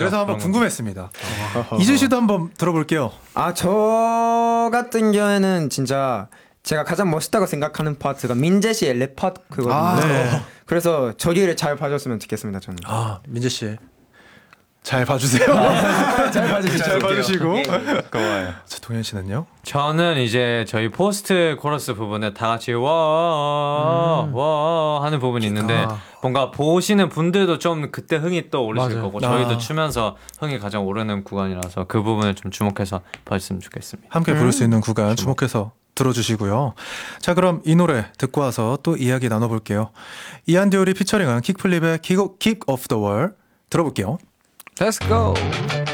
그래서 한번 궁금했습니다. 이준 씨도 한번 들어볼게요. 저 같은 경우에는 진짜 제가 가장 멋있다고 생각하는 파트가 민재 씨의 랩 파트 그거든요. 네. 그래서 저기를 잘 봐줬으면 좋겠습니다. 저는. 민재 씨. 잘 봐주세요. 잘 봐주시고. 잘 봐주시고. 고마워요. 자, 동현 씨는요? 저는 이제 저희 포스트 코러스 부분에 다 같이 와 하는 부분이 있는데 뭔가 보시는 분들도 좀 그때 흥이 또 오르실 맞아요. 거고 저희도 추면서 흥이 가장 오르는 구간이라서 그 부분을 좀 주목해서 봐주시면 좋겠습니다. 함께 부를 수 있는 구간 주목해서 들어주시고요. 자, 그럼 이 노래 듣고 와서 또 이야기 나눠볼게요. 이한디올이 피처링한 킥플립의 Kick of the Wall 들어볼게요. Let's go.